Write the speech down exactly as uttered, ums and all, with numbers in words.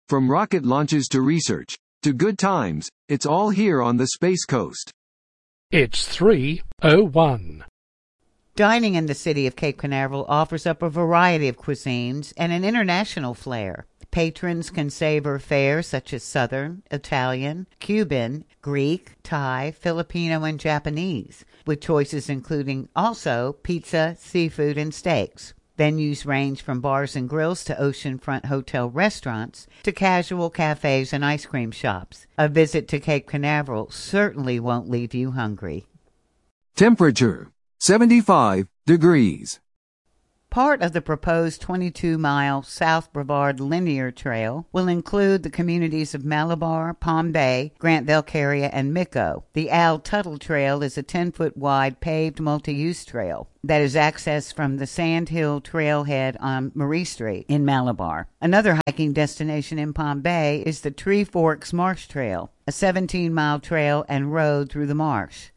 From rocket launches to research, to good times, it's all here on the Space Coast. It's three oh one. Dining in the city of Cape Canaveral offers up a variety of cuisines and an international flair. Patrons can savor fare such as Southern, Italian, Cuban, Greek, Thai, Filipino, and Japanese, with choices including also pizza, seafood, and steaks. Venues range from bars and grills to oceanfront hotel restaurants to casual cafes and ice cream shops. A visit to Cape Canaveral certainly won't leave you hungry. Temperature, seventy-five degrees. Part of the proposed twenty-two mile South Brevard Linear Trail will include the communities of Malabar, Palm Bay, Grant Velcaria, and Micco. The Al Tuttle Trail is a ten foot wide paved multi-use trail that is accessed from the Sand Hill Trailhead on Marie Street in Malabar. Another hiking destination in Palm Bay is the Tree Forks Marsh Trail, a seventeen mile trail and road through the marsh.